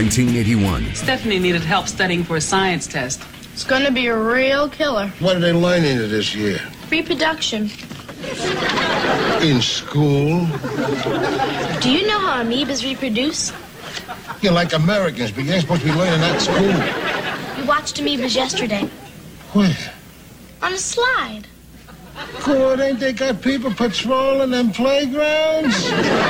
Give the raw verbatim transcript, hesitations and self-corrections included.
nineteen eighty-one. Stephanie needed help studying for a science test. It's gonna be a real killer. What are they learning this year? Reproduction. In school? Do you know how amoebas reproduce? You're like Americans, but you ain't supposed to be learning that at school. We watched amoebas yesterday. Where? On a slide. Good, ain't they got people patrolling them playgrounds?